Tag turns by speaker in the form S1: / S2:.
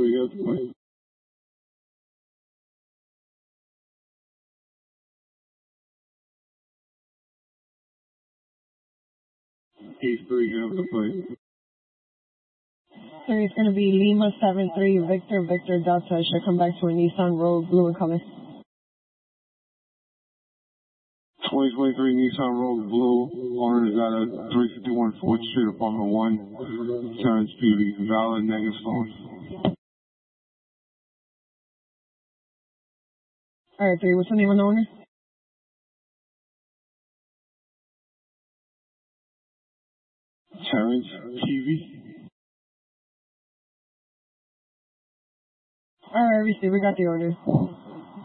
S1: 3, have the plate. Case 3, have the plate.
S2: Sir, it's going to be Lima 73 Victor Delta. Should come back to a Nissan Rogue blue and color.
S1: 2023 Nissan Rogue blue. Owner is at a 351 4th Street, apartment 1. Terrence Peavy. Valid, negative stones.
S2: Alright, 3. What's the name of the owner?
S1: Terrence Peavy.
S2: Alright, we got the order.